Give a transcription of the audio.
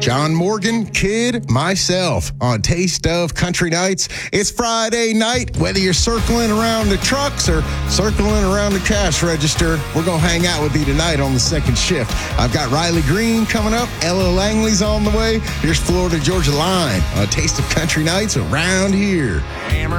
John Morgan, Kid, myself on Taste of Country Nights. It's Friday night. Whether you're circling around the trucks or circling around the cash register, we're going to hang out with you tonight on the second shift. I've got Riley Green coming up. Ella Langley's on the way. Here's Florida Georgia Line on Taste of Country Nights around here.